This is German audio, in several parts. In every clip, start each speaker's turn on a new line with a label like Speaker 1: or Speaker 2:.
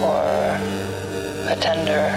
Speaker 1: or a tender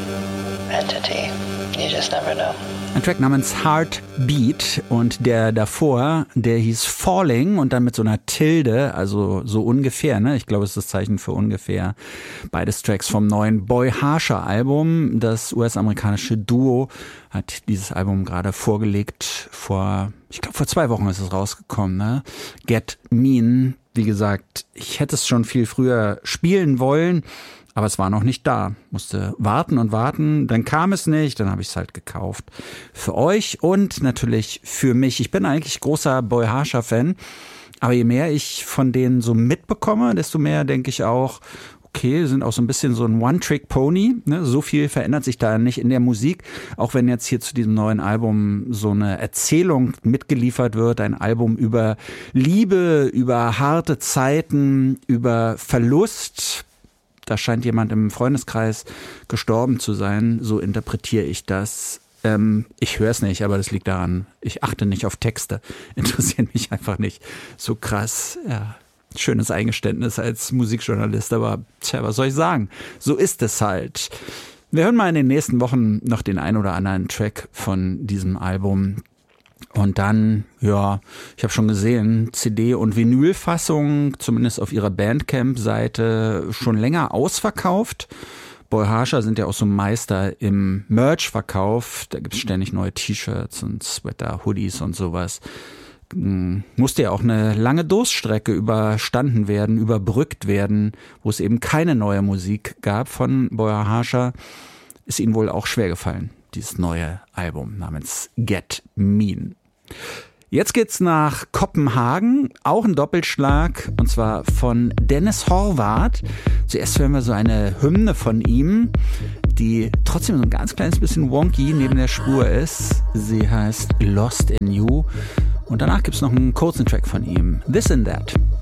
Speaker 1: entity. You just never know.
Speaker 2: Ein Track namens Heartbeat und der davor, der hieß Falling und dann mit so einer Tilde, also so ungefähr, ne? Ich glaube, es ist das Zeichen für ungefähr. Beides Tracks vom neuen Boy Harsher Album. Das US-amerikanische Duo hat dieses Album gerade vorgelegt. Vor 2 Wochen ist es rausgekommen, ne? Get Mean. Wie gesagt, ich hätte es schon viel früher spielen wollen. Aber es war noch nicht da. Musste warten und warten. Dann kam es nicht. Dann habe ich es halt gekauft. Für euch und natürlich für mich. Ich bin eigentlich großer Boy Harsher Fan. Aber je mehr ich von denen so mitbekomme, desto mehr denke ich auch, okay, sind auch so ein bisschen so ein One-Trick-Pony. Ne? So viel verändert sich da nicht in der Musik. Auch wenn jetzt hier zu diesem neuen Album so eine Erzählung mitgeliefert wird. Ein Album über Liebe, über harte Zeiten, über Verlust. Da scheint jemand im Freundeskreis gestorben zu sein, so interpretiere ich das. Ich höre es nicht, aber das liegt daran, ich achte nicht auf Texte, interessieren mich einfach nicht so krass. Ja, schönes Eingeständnis als Musikjournalist, aber was soll ich sagen? So ist es halt. Wir hören mal in den nächsten Wochen noch den ein oder anderen Track von diesem Album. Und dann, ja, ich habe schon gesehen, CD- und Vinylfassung, zumindest auf ihrer Bandcamp-Seite, schon länger ausverkauft. Boy Harsher sind ja auch so Meister im Merch-Verkauf. Da gibt's ständig neue T-Shirts und Sweater, Hoodies und sowas. Musste ja auch eine lange Durststrecke überstanden werden, überbrückt werden, wo es eben keine neue Musik gab von Boy Harsher. Ist ihnen wohl auch schwer gefallen, dieses neue Album namens Get Mean. Jetzt geht's nach Kopenhagen, auch ein Doppelschlag, und zwar von Dennis Horvath. Zuerst hören wir so eine Hymne von ihm, die trotzdem so ein ganz kleines bisschen wonky neben der Spur ist. Sie heißt Lost in You. Und danach gibt's noch einen kurzen Track von ihm, This and That.